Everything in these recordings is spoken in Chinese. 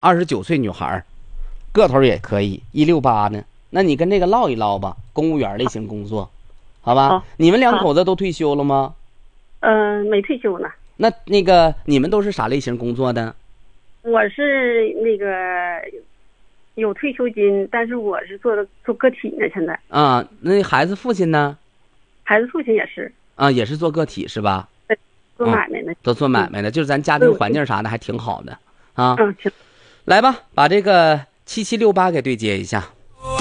29岁女孩，个头也可以168呢。那你跟这个唠一唠吧，公务员类型工作，好吧？你们两口子都退休了吗？ 没退休呢。 那个你们都是啥类型工作的？ 我是那个有退休金，但是我是做个体呢，现在。 啊，那孩子父亲呢？ 孩子父亲也是。 啊，也是做个体是吧？ 对，做买卖呢。 都做买卖的，就是咱家庭环境啥的还挺好的啊。 行。 来吧，把这个7768给对接一下。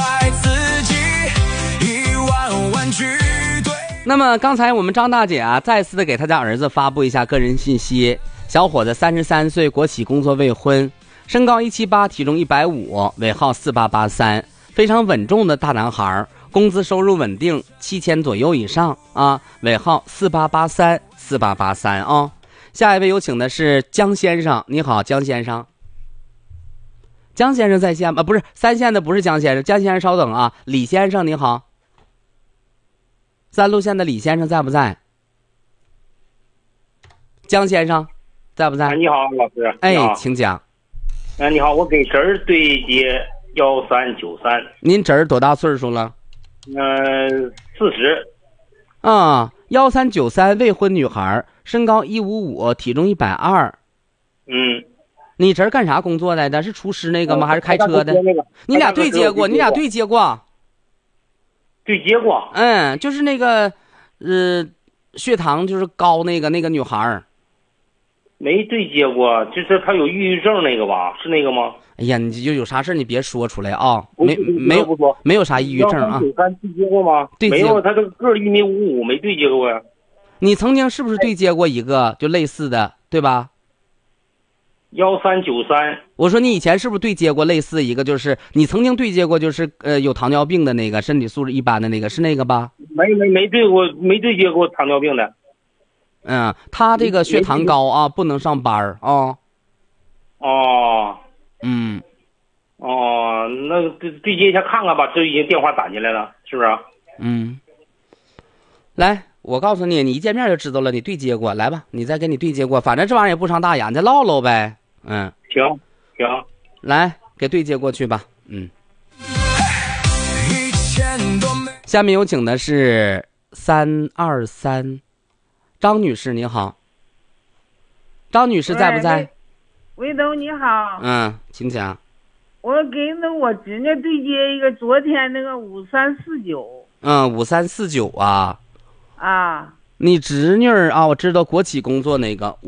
那么刚才我们张大姐啊，再次的给她家儿子发布一下个人信息。小伙子33岁，国企工作，未婚，身高178，体重150，尾号4883，非常稳重的大男孩，工资收入稳定，7000左右以上啊，尾号4883啊。下一位有请的是江先生，你好，江先生。江先生在线吗？不是，3线的不是江先生，江先生稍等啊。李先生你好，3路线的李先生在不在？江先生在不在？ 你好，老师。 哎，请讲。 你好，我给侄儿对接1393。 您侄儿多大岁数了 ？40。 啊，1393，未婚女孩，身高155，体重120。你侄儿干啥工作来的？是厨师那个吗？还是开车的？你俩对接过？对接过？就是那个，血糖就是高那个女孩。 没对接过，就是他有抑郁症那个吧？是那个吗？ 哎呀，你就有啥事你别说出来啊！没有啥抑郁症啊。 对接过吗？ 对接。 没有，他这个个1.55米，没对接过呀。 你曾经是不是对接过一个就类似的，对吧 ？1393。 我说你以前是不是对接过类似一个，就是你曾经对接过，就是有糖尿病的那个，身体素质一般的那个，是那个吧？ 没对接过糖尿病的。 他这个血糖高啊，不能上班啊。 那对接一下看看吧，这已经电话打进来了，是不是？ 来，我告诉你，你一见面就知道了，你对接过，来吧，你再给你对接过，反正这玩意儿也不伤大雅，你再唠唠呗。 行， 来给对接过去吧。下面有请的是323。张女士你好。张女士在不在？ 魏东你好。 请讲。 我给我侄女对接一个昨天那个5349。 5349啊。你侄女啊，我知道国企工作那个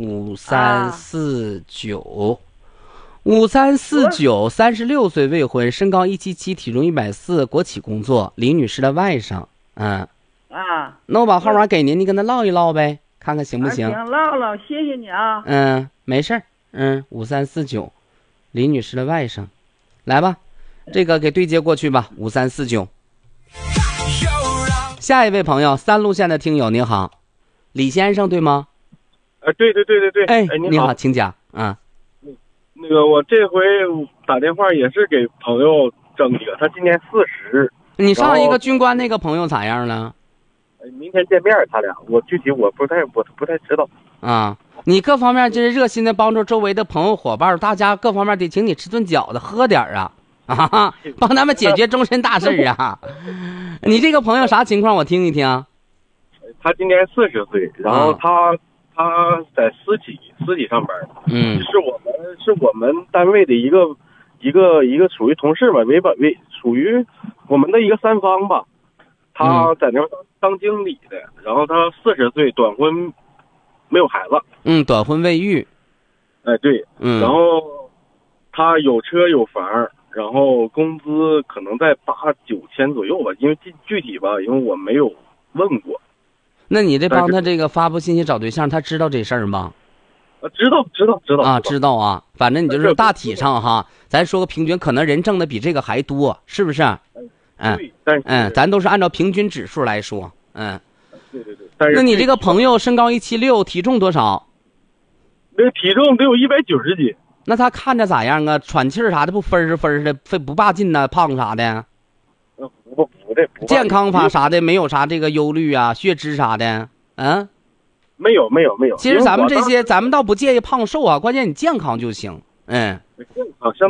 5349。36岁，未婚，身高177，体重140，国企工作，李女士的外甥。那我把号码给您，你跟他唠一唠呗，看看行不行？ 行，唠，谢谢你啊。 没事儿。5349，李女士的外甥，来吧，这个给对接过去吧。5349。下一位朋友，3路线的听友你好，李先生对吗？ 对。 哎，你好，请讲。 那个我这回打电话也是给朋友争一个，他今年40。 你上一个军官那个朋友咋样了？ 明天见面，他俩我具体我不太知道。 你各方面就是热心的帮助周围的朋友伙伴，大家各方面得请你吃顿饺子，喝点帮他们解决终身大事啊。你这个朋友啥情况？我听一听。 他今年40岁，然后他在私企上班。是我们单位的一个属于同事吧，为属于我们的一个三方吧。他在那当经理的，然后他40岁，短婚，没有孩子。 短婚未育。 对。然后他有车有房，然后工资可能在8-9千左右吧，因为具体吧，因为我没有问过。 那你这帮他这个发布信息找对象，他知道这事儿吗？ 知道知道啊。反正你就是大体上哈，咱说个平均，可能人挣的比这个还多，是不是？咱都是按照平均指数来说。 对。 那你这个朋友身高176，体重多少？ 那体重得有190斤。 那他看着咋样啊？喘气啥的不分的，不霸劲呢？胖啥的？ 不的。 健康法啥的没有啥这个忧虑啊？血脂啥的？ 没有。 其实咱们这些，咱们倒不介意胖瘦啊，关键你健康就行。 好像